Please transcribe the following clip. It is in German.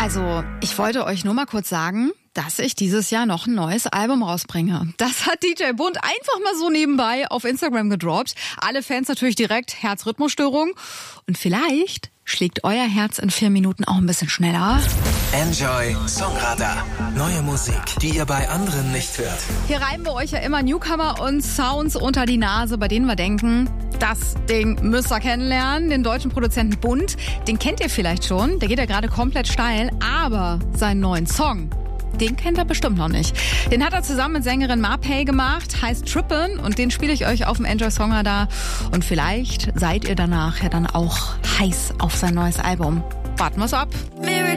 Also, ich wollte euch nur mal kurz sagen, dass ich dieses Jahr noch ein neues Album rausbringe. Das hat DJ Bund einfach mal so nebenbei auf Instagram gedroppt. Alle Fans natürlich direkt Herzrhythmusstörung. Und vielleicht schlägt euer Herz in 4 Minuten auch ein bisschen schneller. Enjoy Songradar. Neue Musik, die ihr bei anderen nicht hört. Hier reiben wir euch ja immer Newcomer und Sounds unter die Nase, bei denen wir denken, das Ding müsst ihr kennenlernen. Den deutschen Produzenten Bund, den kennt ihr vielleicht schon. Der geht ja gerade komplett steil. Aber seinen neuen Song, den kennt ihr bestimmt noch nicht. Den hat er zusammen mit Sängerin Marpay gemacht, heißt Trippin', und den spiele ich euch auf dem Enjoy Songradar. Und vielleicht seid ihr danach ja dann auch heiß auf sein neues Album. Warten wir's ab.